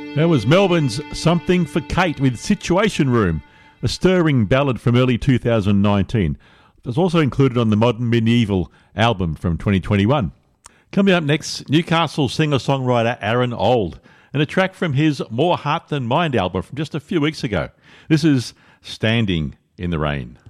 That was Melbourne's Something for Kate with Situation Room, a stirring ballad from early 2019. It was also included on the Modern Medieval album from 2021. Coming up next, Newcastle singer-songwriter Aaron Old, and a track from his More Heart Than Mind album from just a few weeks ago. This is Standing in the Rain.